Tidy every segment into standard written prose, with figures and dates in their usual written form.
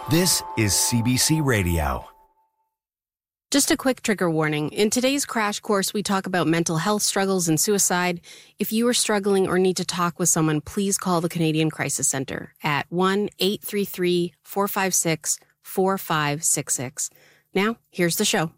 This is CBC Radio. Just a quick trigger warning. In today's crash course, we talk about mental health struggles and suicide. If you are struggling or need to talk with someone, please call the Canadian Crisis Centre at 1-833-456-4566. Now, here's the show.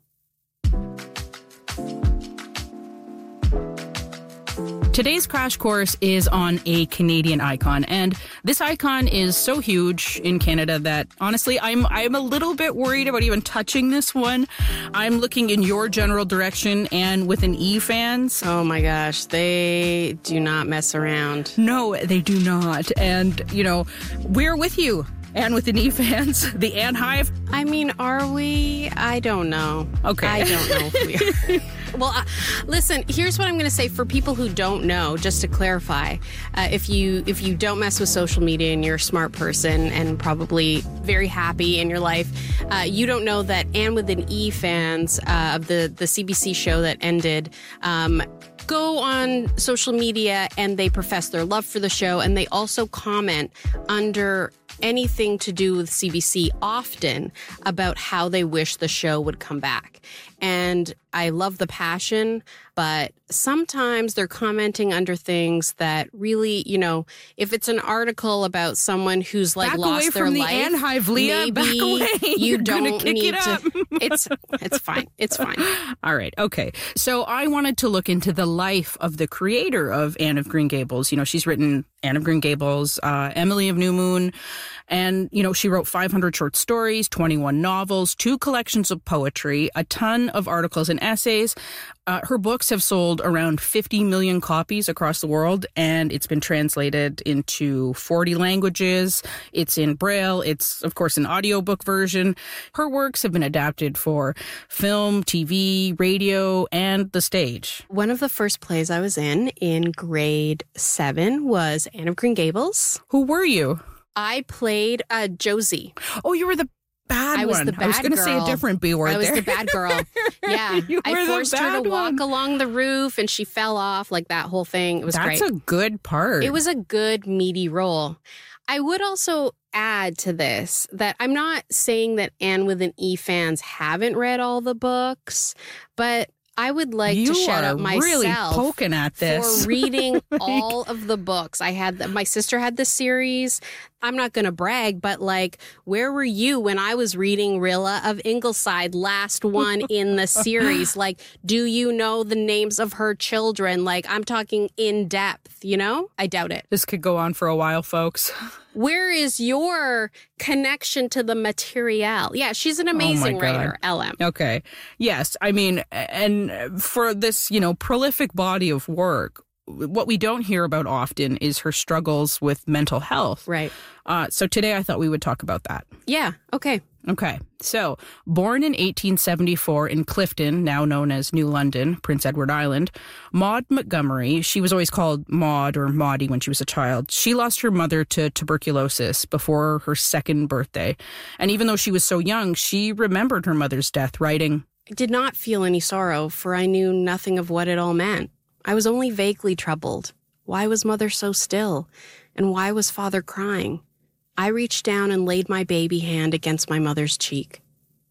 Today's crash course is on a Canadian icon, and this icon is so huge in Canada that honestly, I'm a little bit worried about even touching this one. I'm looking in your general direction, and with an E fans. Oh my gosh, they do not mess around. No, they do not. And, you know, we're with you. And with the knee fans, the Anne Hive. I mean, are we? I don't know. Okay. I don't know if we are. Well, listen, here's what I'm going to say for people who don't know, just to clarify. If you don't mess with social media and you're a smart person and probably very happy in your life, you don't know that Anne with an E fans of the CBC show that ended go on social media and they profess their love for the show, and they also comment under anything to do with CBC often about how they wish the show would come back. And I love the passion, but sometimes they're commenting under things that really, you know, if it's an article about someone who's like back lost away their from life, the Anne Hive, Leah. maybe Back away. you don't kick need it up. to. It's fine. It's fine. All right. Okay. So I wanted to look into the life of the creator of Anne of Green Gables. You know, she's written Anne of Green Gables, Emily of New Moon, and, you know, she wrote 500 short stories, 21 novels, 2 collections of poetry, a ton of articles and essays. Her books have sold around 50 million copies across the world, and it's been translated into 40 languages. It's in Braille. It's, of course, an audiobook version. Her works have been adapted for film, TV, radio, and the stage. One of the first plays I was in grade 7 was Anne of Green Gables. Who were you? I played Josie. Oh, you were the bad I was one. the bad I was going to say a girl. different B word I was there. the bad girl. Yeah. You were I the forced her to bad walk one. along the roof and she fell off, like that whole thing. It was great. That's a good part. It was a good, meaty role. I would also add to this that I'm not saying that Anne with an E fans haven't read all the books, but I would like to shout out myself really poking at this. for reading all of the books. My sister had the series. I'm not going to brag, but like, where were you when I was reading Rilla of Ingleside, last one in the series? Like, do you know the names of her children? Like, I'm talking in depth, you know? I doubt it. This could go on for a while, folks. Where is your connection to the material? Yeah, she's an amazing writer, LM. Okay. Yes. I mean, and for this, you know, prolific body of work, what we don't hear about often is her struggles with mental health. Right. So today I thought we would talk about that. Yeah. Okay. Okay. So, born in 1874 in Clifton, now known as New London, Prince Edward Island, Maud Montgomery, she was always called Maud or Maudie when she was a child. She lost her mother to tuberculosis before her 2nd birthday. And even though she was so young, she remembered her mother's death, writing, I did not feel any sorrow, for I knew nothing of what it all meant. I was only vaguely troubled. Why was mother so still? And why was father crying? I reached down and laid my baby hand against my mother's cheek.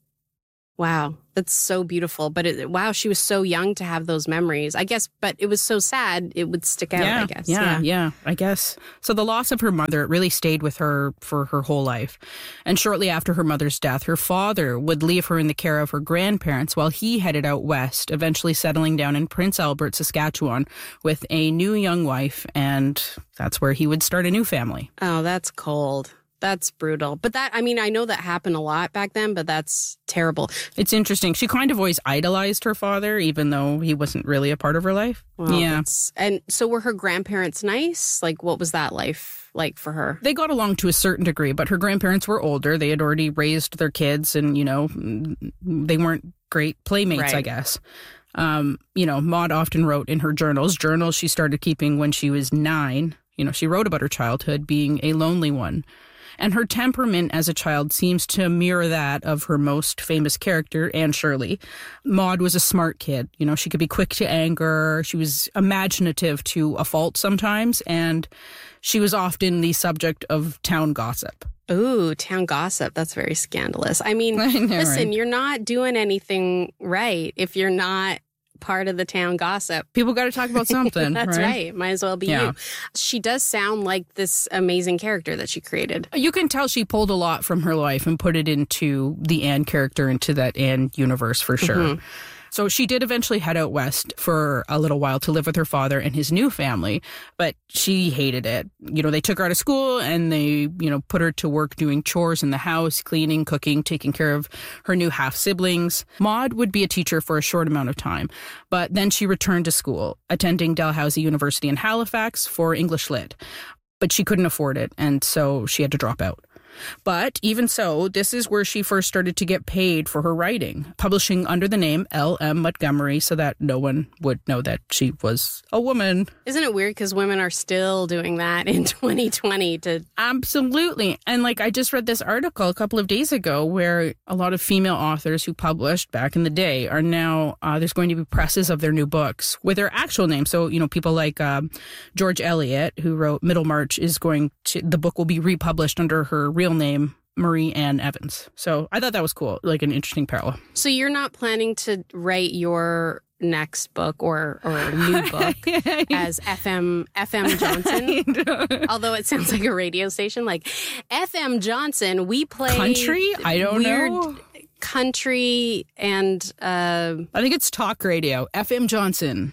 Wow, that's so beautiful. But wow, she was so young to have those memories, I guess. But it was so sad, it would stick out, I guess. Yeah, I guess. So the loss of her mother, it really stayed with her for her whole life. And shortly after her mother's death, her father would leave her in the care of her grandparents while he headed out west, eventually settling down in Prince Albert, Saskatchewan, with a new young wife. And that's where he would start a new family. Oh, that's cold. That's brutal. But that, I mean, I know that happened a lot back then, but that's terrible. It's interesting. She kind of always idolized her father, even though he wasn't really a part of her life. Well, yeah. And so were her grandparents nice? Like, what was that life like for her? They got along to a certain degree, but her grandparents were older. They had already raised their kids and, you know, they weren't great playmates, right. I guess. You know, Maud often wrote in her journals she started keeping when she was 9. You know, she wrote about her childhood being a lonely one. And her temperament as a child seems to mirror that of her most famous character, Anne Shirley. Maud was a smart kid. You know, she could be quick to anger. She was imaginative to a fault sometimes, and she was often the subject of town gossip. Ooh, town gossip. That's very scandalous. I mean, listen, you're not doing anything right if you're not part of the town gossip. People got to talk about something. That's right. Might as well be you. She does sound like this amazing character that she created. You can tell she pulled a lot from her life and put it into the Anne character, into that Anne universe for sure. Mm-hmm. So she did eventually head out west for a little while to live with her father and his new family, but she hated it. You know, they took her out of school and they, put her to work doing chores in the house, cleaning, cooking, taking care of her new half-siblings. Maud would be a teacher for a short amount of time, but then she returned to school, attending Dalhousie University in Halifax for English Lit. But she couldn't afford it, and so she had to drop out. But even so, this is where she first started to get paid for her writing, publishing under the name L.M. Montgomery so that no one would know that she was a woman. Isn't it weird because women are still doing that in 2020? Absolutely. And I just read this article a couple of days ago where a lot of female authors who published back in the day are now, there's going to be presses of their new books with their actual name. So, people like George Eliot, who wrote Middlemarch, the book will be republished under her real name, Marie Ann Evans. So I thought that was cool, an interesting parallel. So you're not planning to write your next book or new book as FM Johnson? Although it sounds like a radio station, FM Johnson, we play country? I don't know. Country and I think it's talk radio. FM Johnson.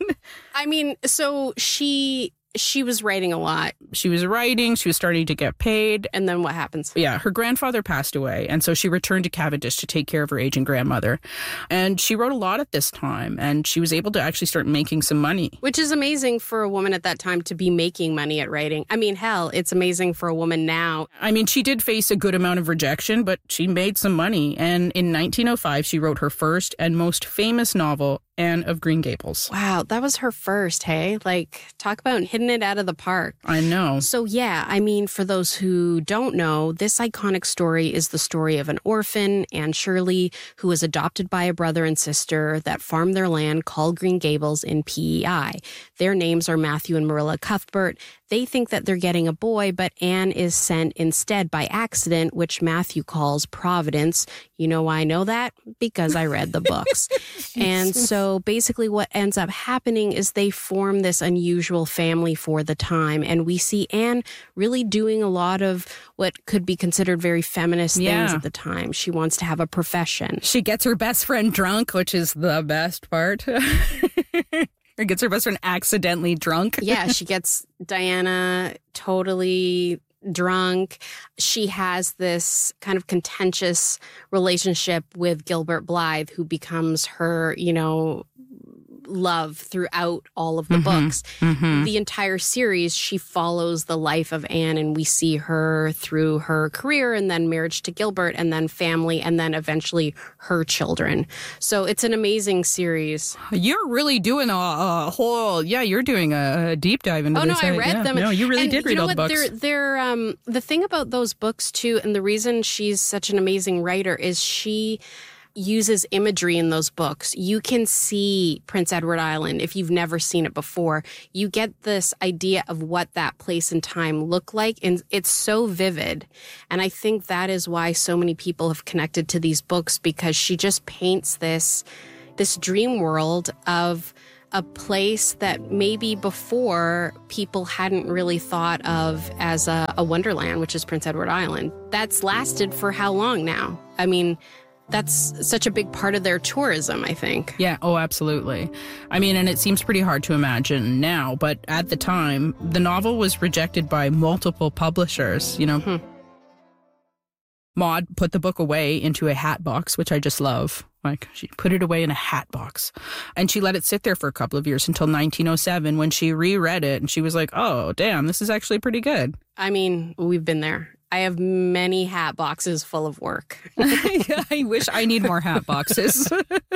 I mean, so she was writing a lot. She was writing. She was starting to get paid. And then what happens? Yeah, her grandfather passed away. And so she returned to Cavendish to take care of her aging grandmother. And she wrote a lot at this time. And she was able to actually start making some money. Which is amazing for a woman at that time to be making money at writing. I mean, hell, it's amazing for a woman now. I mean, she did face a good amount of rejection, but she made some money. And in 1905, she wrote her first and most famous novel, Anne of Green Gables. Wow, that was her first, hey? Talk about hitting it out of the park. I know. So yeah, I mean, for those who don't know, this iconic story is the story of an orphan, Anne Shirley, who was adopted by a brother and sister that farmed their land called Green Gables in PEI. Their names are Matthew and Marilla Cuthbert. They think that they're getting a boy, but Anne is sent instead by accident, which Matthew calls Providence. You know why I know that? Because I read the books. And so basically what ends up happening is they form this unusual family for the time. And we see Anne really doing a lot of what could be considered very feminist things at the time. She wants to have a profession. She gets her best friend drunk, which is the best part. Or gets her best friend accidentally drunk. Yeah, she gets Diana totally drunk. She has this kind of contentious relationship with Gilbert Blythe, who becomes her, love throughout all of the books. Mm-hmm. The entire series, she follows the life of Anne, and we see her through her career and then marriage to Gilbert and then family and then eventually her children. So it's an amazing series. You're really doing a whole, you're doing a deep dive into this. Oh, no, I read them. No, you really did read all the books. They're the thing about those books, too, and the reason she's such an amazing writer is she uses imagery in those books. You can see Prince Edward Island if you've never seen it before. You get this idea of what that place and time looked like, and it's so vivid. And I think that is why so many people have connected to these books, because she just paints this dream world of a place that maybe before people hadn't really thought of as a wonderland, which is Prince Edward Island. That's lasted for how long now? I mean, that's such a big part of their tourism, I think. Yeah, oh, absolutely. I mean, and it seems pretty hard to imagine now, but at the time, the novel was rejected by multiple publishers, Maud put the book away into a hat box, which I just love. She put it away in a hat box. And she let it sit there for a couple of years until 1907 when she reread it and she was like, oh, damn, this is actually pretty good. I mean, we've been there. I have many hat boxes full of work. I wish I need more hat boxes.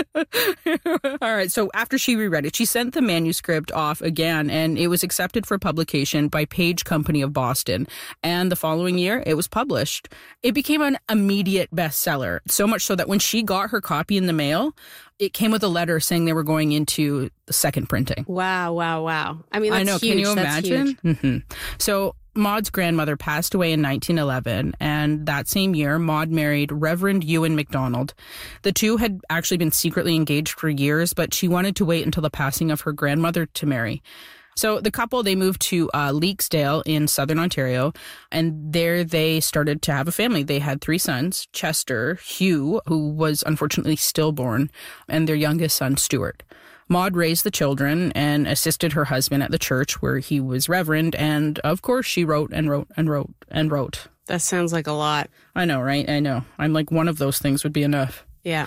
All right. So after she reread it, she sent the manuscript off again, and it was accepted for publication by Page Company of Boston. And the following year, it was published. It became an immediate bestseller, so much so that when she got her copy in the mail, it came with a letter saying they were going into the second printing. Wow. I mean, that's I know. huge. Can you That's imagine? huge. Mm-hmm. So Maud's grandmother passed away in 1911, and that same year, Maud married Reverend Ewan MacDonald. The two had actually been secretly engaged for years, but she wanted to wait until the passing of her grandmother to marry. So the couple, they moved to Leaksdale in southern Ontario, and there they started to have a family. They had 3 sons, Chester, Hugh, who was unfortunately stillborn, and their youngest son, Stuart. Maud raised the children and assisted her husband at the church where he was reverend, and of course she wrote and wrote and wrote and wrote. That sounds like a lot. I know, right? I know. I'm like, one of those things would be enough. Yeah.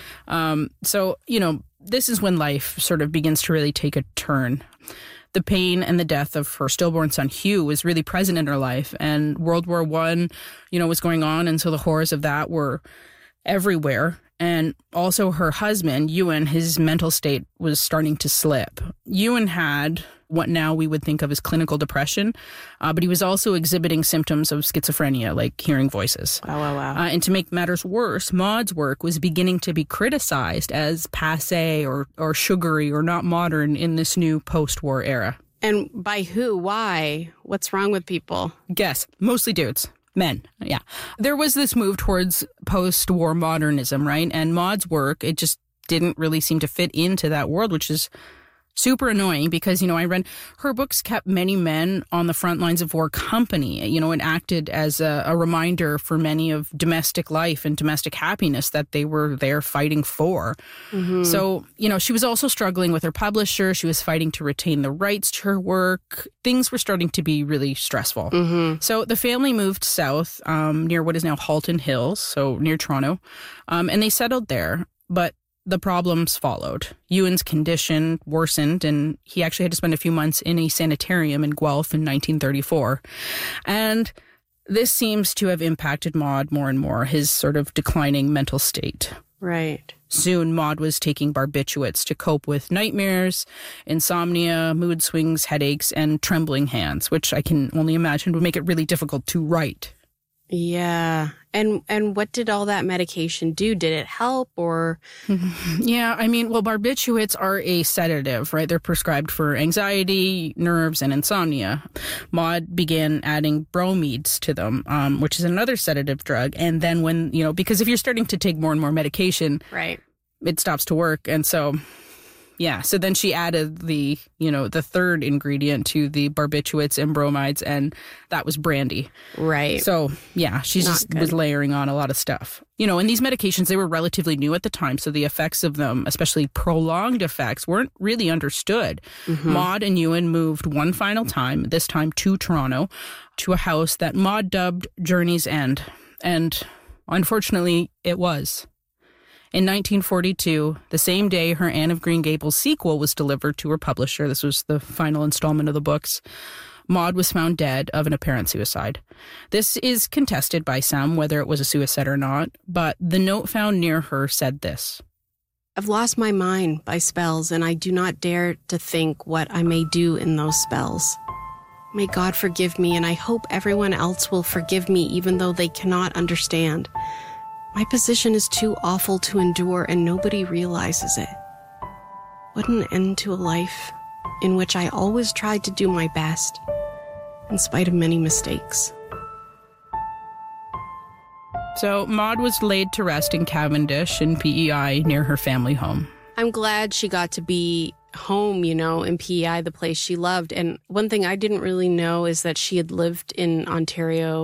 So, this is when life sort of begins to really take a turn. The pain and the death of her stillborn son, Hugh, was really present in her life. And World War I, was going on. And so the horrors of that were everywhere. And also her husband, Ewan, his mental state was starting to slip. Ewan had what now we would think of as clinical depression, but he was also exhibiting symptoms of schizophrenia, like hearing voices. Wow. And to make matters worse, Maud's work was beginning to be criticized as passé or sugary or not modern in this new post-war era. And by who? Why? What's wrong with people? Guess. Mostly dudes. Men, yeah. There was this move towards post-war modernism, right? And Maud's work, it just didn't really seem to fit into that world, which is super annoying because, I read her books kept many men on the front lines of war company. It acted as a reminder for many of domestic life and domestic happiness that they were there fighting for. Mm-hmm. So, she was also struggling with her publisher. She was fighting to retain the rights to her work. Things were starting to be really stressful. Mm-hmm. So the family moved south near what is now Halton Hills, so near Toronto, and they settled there. But the problems followed. Ewan's condition worsened, and he actually had to spend a few months in a sanitarium in Guelph in 1934. And this seems to have impacted Maud more and more, his sort of declining mental state. Right. Soon, Maud was taking barbiturates to cope with nightmares, insomnia, mood swings, headaches, and trembling hands, which I can only imagine would make it really difficult to write. Yeah. And what did all that medication do? Did it help or? Yeah, barbiturates are a sedative, right? They're prescribed for anxiety, nerves, and insomnia. Maud began adding bromides to them, which is another sedative drug. And then when, because if you're starting to take more and more medication, right, it stops to work. And so, yeah. So then she added the third ingredient to the barbiturates and bromides, and that was brandy. Right. So, yeah, she was layering on a lot of stuff. And these medications, they were relatively new at the time, so the effects of them, especially prolonged effects, weren't really understood. Mm-hmm. Maud and Ewan moved one final time, this time to Toronto, to a house that Maud dubbed Journey's End. And unfortunately, it was. In 1942, the same day her Anne of Green Gables sequel was delivered to her publisher, this was the final installment of the books, Maud was found dead of an apparent suicide. This is contested by some, whether it was a suicide or not, but the note found near her said this: I've lost my mind by spells, and I do not dare to think what I may do in those spells. May God forgive me, and I hope everyone else will forgive me, even though they cannot understand. My position is too awful to endure, and nobody realizes it. What an end to a life in which I always tried to do my best, in spite of many mistakes. So Maud was laid to rest in Cavendish in PEI near her family home. I'm glad she got to be home, in PEI, the place she loved. And one thing I didn't really know is that she had lived in Ontario